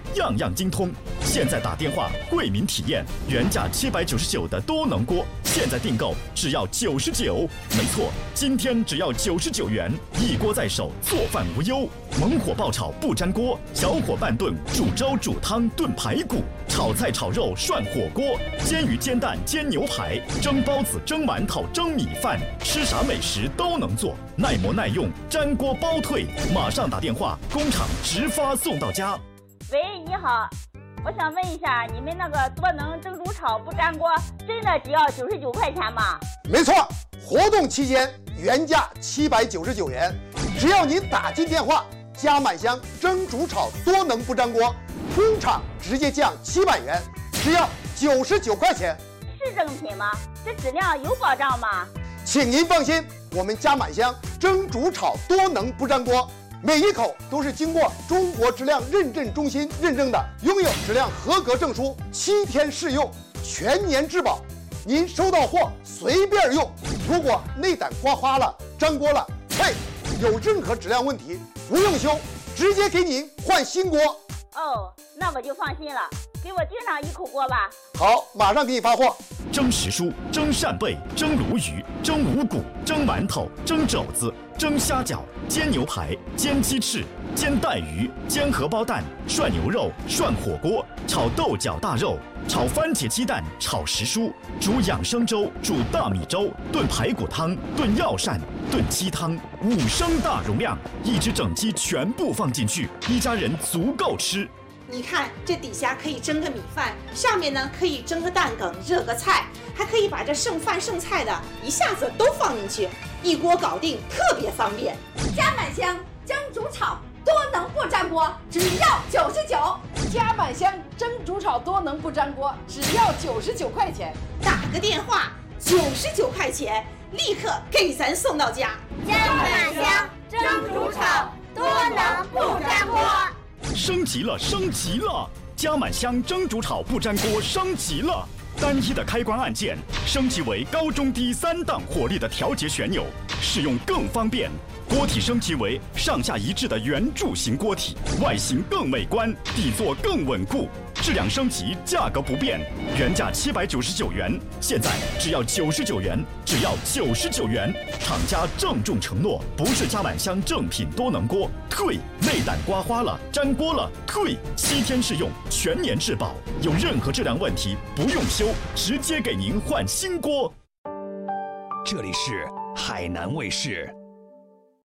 样样精通。现在打电话惠民体验，原价799的多能锅，现在订购只要99。没错，今天只要99元，一锅在手，做饭无忧。猛火爆炒不粘锅，小火慢炖煮粥煮汤炖排骨，炒菜炒肉涮火锅，煎鱼煎蛋煎牛排，蒸包子蒸馒头蒸米饭，吃啥美食都能做，耐磨耐用，粘锅包退。马上打电话，工厂直发送到家。 喂，你好，我想问一下，你们那个多能蒸煮炒不粘锅真的只要99块钱吗？ 没错，活动期间原价799元，只要您打进电话，加满箱蒸煮炒多能不粘锅，工厂直接降700元，只要99块钱。 是正品吗？这质量有保障吗？ 请您放心，我们加满箱蒸煮炒多能不粘锅，每一口都是经过中国质量认证中心认证的，拥有质量合格证书，7天试用，全年质保。您收到货随便用，如果内胆刮花了、粘锅了，嘿，有任何质量问题不用修，直接给您换新锅。 哦，那我就放心了，给我订上1口锅吧。 好，马上给你发货。 蒸时蔬、蒸扇贝、蒸鲈鱼、蒸五谷、蒸馒头、蒸肘子、蒸虾饺、煎牛排、煎鸡翅、煎带鱼、煎荷包蛋、涮牛肉、涮火锅、炒豆角大肉、炒番茄鸡蛋、炒时蔬、煮养生粥、煮大米粥、炖排骨汤、炖药膳、炖鸡汤，5升大容量，1只整鸡全部放进去，一家人足够吃。 你看这底下可以蒸个米饭，上面呢可以蒸个蛋梗，热个菜，还可以把这剩饭剩菜的一下子都放进去，一锅搞定，特别方便。 加满箱蒸煮炒多能不粘锅，只要99。 加满箱蒸煮炒多能不粘锅，只要99块钱。 打个电话，99块钱，立刻给咱送到家。 加满箱蒸煮炒多能不粘锅。 升级了，升级了！加满箱蒸煮炒不粘锅升级了，单一的开关按键升级为高中低3档火力的调节旋钮，使用更方便。锅体升级为上下一致的圆柱形锅体，外形更美观，底座更稳固。质量升级，价格不变，原价799元，现在只要99元，只要99元。厂家郑重承诺，不是加满箱正品多能锅，退内胆刮花了、粘锅了，退7天试用，全年质保，有任何质量问题不用修，直接给您换新锅。 这里是海南卫视。